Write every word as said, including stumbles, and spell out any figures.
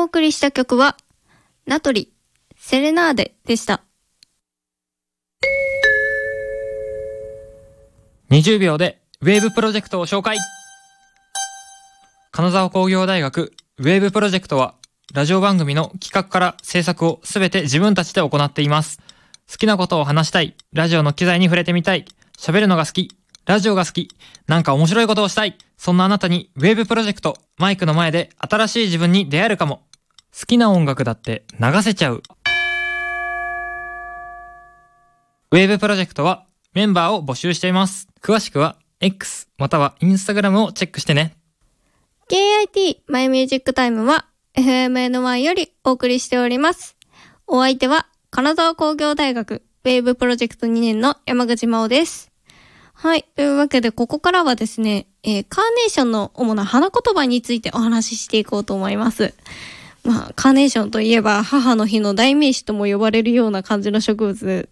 送りした曲はナトリセレナーデでした。 にじゅうびょうでウェーブプロジェクトを紹介。金沢工業大学ウェーブプロジェクトはラジオ番組の企画から制作をすべて自分たちで行っています。好きなことを話したい、ラジオの機材に触れてみたい、喋るのが好き、ラジオが好き、なんか面白いことをしたい、そんなあなたにウェーブプロジェクト、マイクの前で新しい自分に出会えるかも。好きな音楽だって流せちゃう。ウェーブプロジェクトはメンバーを募集しています。詳しくは X または Instagram をチェックしてね。 ケーアイティー マイミュージックタイムは エフエムエヌワン よりお送りしております。お相手は金沢工業大学ウェーブプロジェクトにねんの山口真央です。はい。というわけで、ここからはですね、えー、カーネーションの主な花言葉についてお話ししていこうと思います。まあ、カーネーションといえば母の日の代名詞とも呼ばれるような感じの植物